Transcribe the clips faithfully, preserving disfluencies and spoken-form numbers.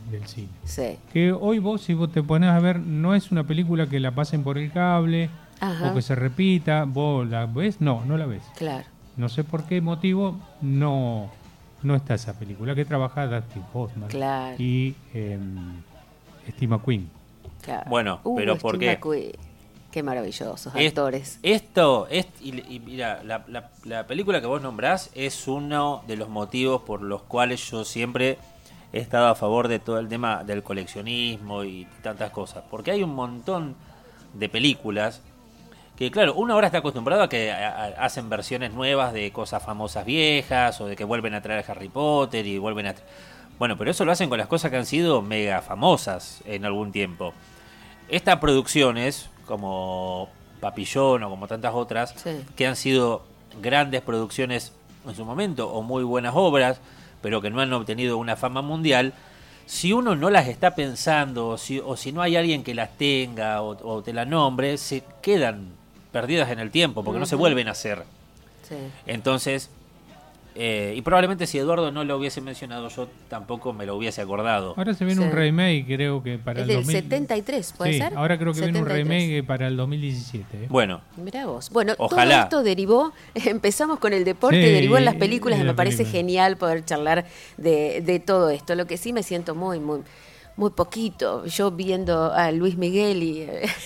del cine. Sí. Que hoy vos, si vos te pones a ver, no es una película que la pasen por el cable, Ajá. o que se repita. ¿Vos la ves? No, no la ves. Claro. No sé por qué motivo no, no está esa película, que trabaja Dustin Hoffman Claro. y eh, Steve McQueen. Claro. Bueno, Uh, pero ¿por Steve qué? McQueen. Qué maravillosos Es- actores. Esto, es, y, y mira, la, la, la película que vos nombrás es uno de los motivos por los cuales yo siempre he estado a favor de todo el tema del coleccionismo y tantas cosas. Porque hay un montón de películas que, claro, uno ahora está acostumbrado a que a- a- hacen versiones nuevas de cosas famosas viejas o de que vuelven a traer a Harry Potter y vuelven a... tra- Bueno, pero eso lo hacen con las cosas que han sido mega famosas en algún tiempo. Estas producciones, como Papillón o como tantas otras, Sí. que han sido grandes producciones en su momento o muy buenas obras, pero que no han obtenido una fama mundial, si uno no las está pensando o si, o si no hay alguien que las tenga o, o te las nombre, se quedan perdidas en el tiempo porque no se Ujú. vuelven a hacer. Sí. Entonces, eh, y probablemente si Eduardo no lo hubiese mencionado, yo tampoco me lo hubiese acordado. Ahora se viene Sí. un remake, creo que para Es el del dos mil... setenta y tres, ¿puede sí, ser? ahora creo que viene un setenta y tres. remake para el dos mil diecisiete. ¿eh? Bueno, Mirá vos. Bueno, Ojalá. todo esto derivó, empezamos con el deporte, Sí, derivó en las películas en y me las parece películas. genial poder charlar de, de todo esto. Lo que sí me siento muy, muy, muy poquito, yo viendo a Luis Miguel y,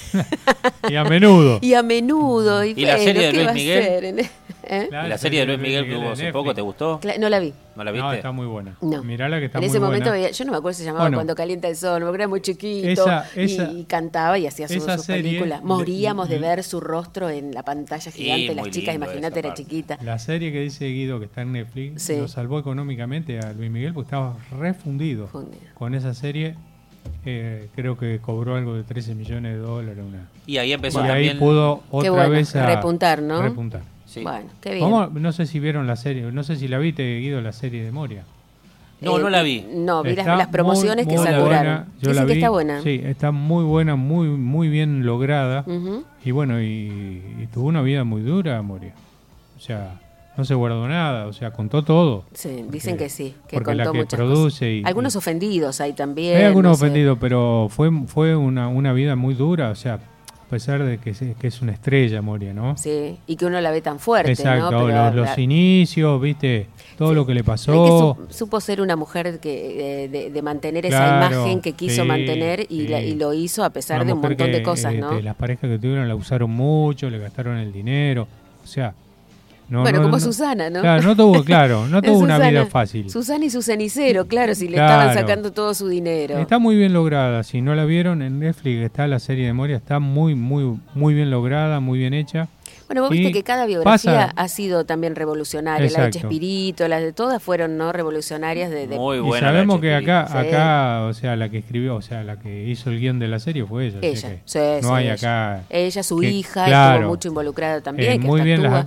Y a menudo. y a menudo. Y, ¿Y la bueno, serie de ¿qué Luis va a Miguel? ser? ¿Eh? Claro, ¿y la serie de Luis Miguel que hubo en hace Netflix. poco te gustó? Cla- No la vi. ¿No la viste? No, está muy buena. No. Mirala que está en muy ese momento buena. veía, yo no me acuerdo si se llamaba Bueno. Cuando calienta el sol, porque era muy chiquito Esa- y- esa- y, cantaba y hacía su, esa sus serie películas. le- Moríamos de le- ver su rostro en la pantalla gigante, Sí, las muy chicas, lindo imagínate, esa era parte. chiquita. La serie que dice Guido que está en Netflix Sí. lo salvó económicamente a Luis Miguel porque estaba refundido. Fundido. Con esa serie eh, creo que cobró algo de trece millones de dólares. Una. Y ahí empezó y también... ahí pudo otra bueno, vez a repuntar, ¿no? repuntar. Sí. Bueno, qué bien. ¿Cómo? No sé si vieron la serie, no sé si la viste, Guido, la serie de Moria. No, Eh, no la vi. No, vi las, Está las promociones muy, que muy saturaron. buena. Yo Dicen la que vi. está buena. Sí, está muy buena, muy muy bien lograda. Ujú. Y bueno, y, y tuvo una vida muy dura, Moria. O sea, no se guardó nada, o sea, contó todo. Sí, dicen Porque- que sí, que porque la contó que muchas produce cosas. y- Algunos y- ofendidos hay también. Hay algunos no sé. ofendidos, pero fue fue una, una vida muy dura, o sea, a pesar de que, se- que es una estrella, Moria, ¿no? Sí, y que uno la ve tan fuerte, Exacto, ¿no? los, los la- inicios, viste, todo Sí. lo que le Hay que pasó. su- supo ser una mujer que eh, de, de mantener esa Claro, imagen que quiso sí, mantener y, sí. la- y lo hizo a pesar Una de un mujer montón que, de cosas, eh, ¿no? de las parejas que tuvieron la usaron mucho, le gastaron el dinero, o sea, no, bueno, no- como no- Susana, ¿no? Claro, no tuvo, claro, no Es tuvo una Susana. vida fácil. Susana y su cenicero, claro, si le Claro. estaban sacando todo su dinero. Está muy bien lograda, si no la vieron en Netflix está la serie de Moria, está muy muy muy bien lograda, muy bien hecha. Bueno, vos viste Y que cada biografía pasa- ha sido también revolucionaria. La de Exacto. Chespirito, las de todas fueron no revolucionarias de, de- Muy Y buena. la sabemos que Chespirito. acá, Sí. acá, o sea, la que escribió, o sea, la que hizo el guión de la serie fue ella. así ella. que Sí, no sí, hay ella. acá. Ella, su que- hija, claro. estuvo mucho involucrada también, Eh, que muy hasta bien actúa. las,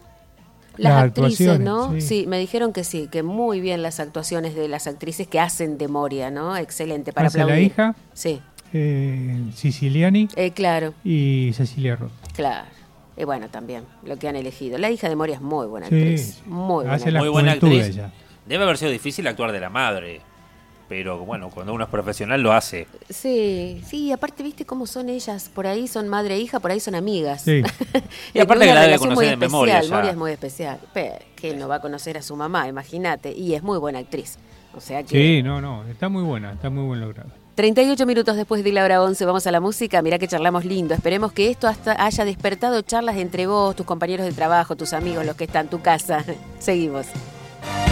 Las, las actrices, actuaciones, ¿no? sí. Sí. me dijeron que sí, que muy bien las actuaciones de las actrices que hacen de Moria, ¿no? Excelente, para hace la aplaudir. hija, Sí, eh, Siciliani eh, claro, y Cecilia Roth. claro. Y bueno, también lo que han elegido. La hija de Moria es muy buena Sí, actriz. sí. Muy buena Hace la Muy buena juventud actriz. ella. Debe haber sido difícil actuar de la madre. Pero bueno, cuando uno es profesional lo hace. Sí, sí, aparte, ¿viste cómo son ellas? Por ahí son madre e hija, por ahí son amigas. Sí. Y aparte una que la debe relación muy conocer de especial, memoria ya. Moria es muy especial. Pero, ¿quién no va a conocer a su mamá? Imagínate. Y es muy buena actriz. O sea que... Sí, no, no, está muy buena, está muy bien lograda. treinta y ocho minutos después de la hora once, vamos a la música. Mirá que charlamos lindo. Esperemos que esto hasta haya despertado charlas entre vos, tus compañeros de trabajo, tus amigos, los que están en tu casa. Seguimos.